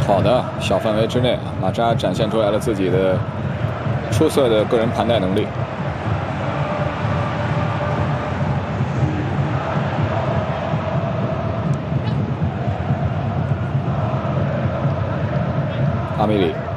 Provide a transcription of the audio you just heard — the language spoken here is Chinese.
好的，小范围之内，马扎展现出来了自己的出色的个人盘带能力。阿米里。